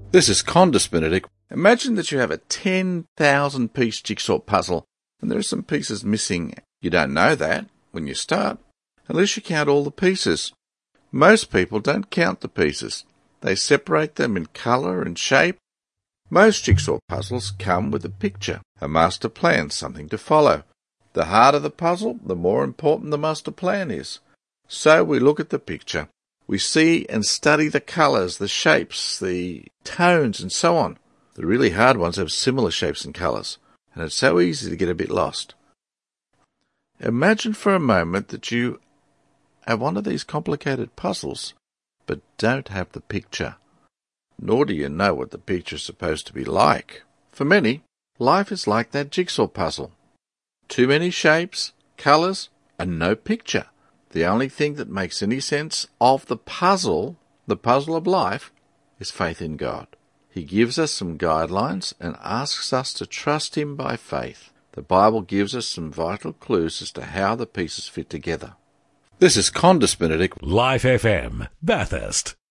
This is Condis Benedict. Imagine that you have a 10,000 piece jigsaw puzzle and there are some pieces missing. You don't know that when you start, unless you count all the pieces. Most people don't count the pieces. They separate them in colour and shape. Most jigsaw puzzles come with a picture, a master plan, something to follow. The harder the puzzle, the more important the master plan is. So we look at the picture. We see and study the colours, the shapes, the tones and so on. The really hard ones have similar shapes and colours, and it's so easy to get a bit lost. Imagine for a moment that you have one of these complicated puzzles, but don't have the picture. Nor do you know what the picture is supposed to be like. For many, life is like that jigsaw puzzle. Too many shapes, colours, and no picture. The only thing that makes any sense of the puzzle of life, is faith in God. He gives us some guidelines and asks us to trust Him by faith. The Bible gives us some vital clues as to how the pieces fit together. This is Condis Benedict. Life FM, Bathurst.